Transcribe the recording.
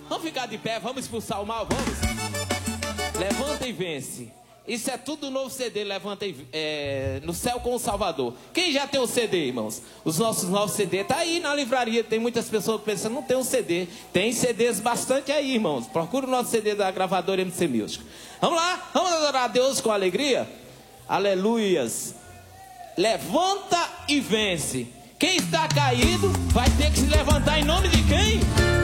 Vamos ficar de pé, vamos expulsar o mal, vamos. Levanta e vence. Isso é tudo novo CD, levanta no céu com o Salvador. Quem já tem o CD, irmãos? Os nossos novos CD tá aí na livraria. Tem muitas pessoas pensando, não tem um CD. Tem CDs bastante aí, irmãos. Procura o nosso CD da gravadora MC Music. Vamos lá, vamos adorar a Deus com alegria? Aleluias. Levanta e vence. Quem está caído vai ter que se levantar em nome de quem?